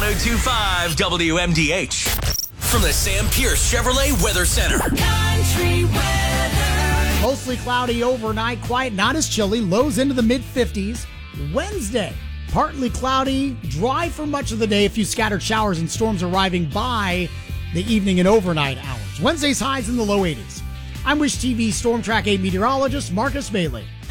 1025 WMDH. From the Sam Pierce Chevrolet Weather Center. Country weather. Mostly cloudy overnight, quiet, not as chilly. Lows into the mid-50s. Wednesday, partly cloudy, dry for much of the day. A few scattered showers and storms arriving by the evening and overnight hours. Wednesday's highs in the low 80s. I'm Wish TV Storm Track 8 meteorologist Marcus Bailey.